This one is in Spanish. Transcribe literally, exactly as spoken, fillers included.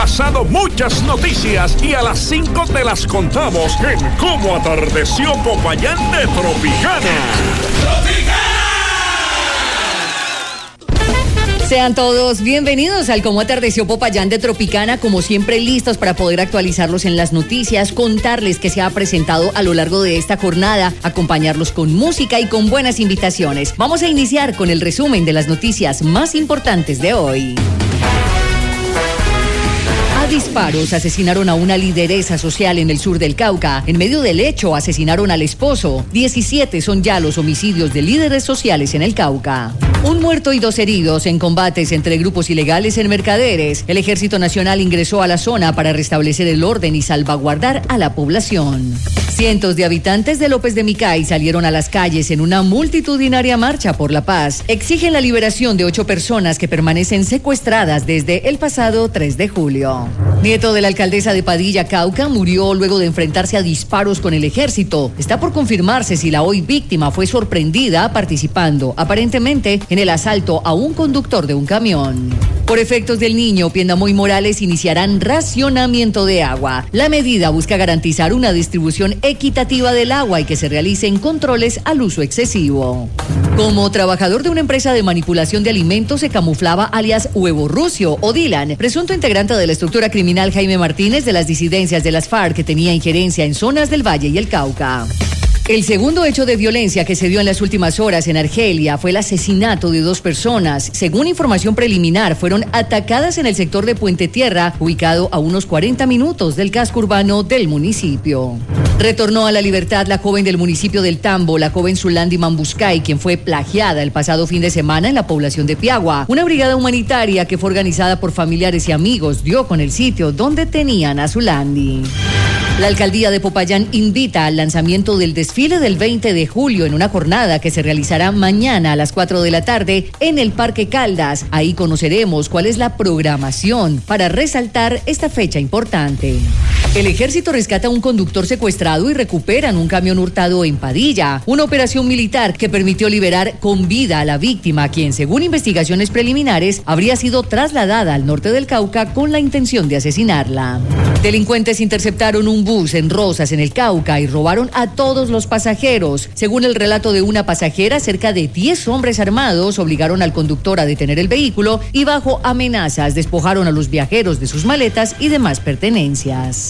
pasado muchas noticias y a las cinco te las contamos en Cómo Atardeció Popayán de Tropicana. ¡Tropicana! Sean todos bienvenidos al Cómo Atardeció Popayán de Tropicana, como siempre listos para poder actualizarlos en las noticias, contarles qué se ha presentado a lo largo de esta jornada, acompañarlos con música y con buenas invitaciones. Vamos a iniciar con el resumen de las noticias más importantes de hoy. A disparos asesinaron a una lideresa social en el sur del Cauca. En medio del hecho asesinaron al esposo. diecisiete son ya los homicidios de líderes sociales en el Cauca. Un muerto y dos heridos en combates entre grupos ilegales en Mercaderes. El Ejército Nacional ingresó a la zona para restablecer el orden y salvaguardar a la población. Cientos de habitantes de López de Micay salieron a las calles en una multitudinaria marcha por la paz. Exigen la liberación de ocho personas que permanecen secuestradas desde el pasado tres de julio. Nieto de la alcaldesa de Padilla, Cauca, murió luego de enfrentarse a disparos con el ejército. Está por confirmarse si la hoy víctima fue sorprendida participando, aparentemente, en el asalto a un conductor de un camión. Por efectos del niño, Piendamó y Morales iniciarán racionamiento de agua. La medida busca garantizar una distribución equitativa del agua y que se realicen controles al uso excesivo. Como trabajador de una empresa de manipulación de alimentos se camuflaba alias Huevo Rucio o Dylan, presunto integrante de la estructura criminal Jaime Martínez de las disidencias de las FARC que tenía injerencia en zonas del Valle y el Cauca. El segundo hecho de violencia que se dio en las últimas horas en Argelia fue el asesinato de dos personas. Según información preliminar, fueron atacadas en el sector de Puente Tierra, ubicado a unos cuarenta minutos del casco urbano del municipio. Retornó a la libertad la joven del municipio del Tambo, la joven Zulandi Mambuscay, quien fue plagiada el pasado fin de semana en la población de Piagua. Una brigada humanitaria que fue organizada por familiares y amigos dio con el sitio donde tenían a Zulandi. La alcaldía de Popayán invita al lanzamiento del desfile del veinte de julio en una jornada que se realizará mañana a las cuatro de la tarde en el Parque Caldas. Ahí conoceremos cuál es la programación para resaltar esta fecha importante. El ejército rescata a un conductor secuestrado y recuperan un camión hurtado en Padilla. Una operación militar que permitió liberar con vida a la víctima, quien, según investigaciones preliminares, habría sido trasladada al norte del Cauca con la intención de asesinarla. Delincuentes interceptaron un bus en Rosas, en el Cauca, y robaron a todos los pasajeros. Según el relato de una pasajera, cerca de diez hombres armados obligaron al conductor a detener el vehículo y bajo amenazas despojaron a los viajeros de sus maletas y demás pertenencias.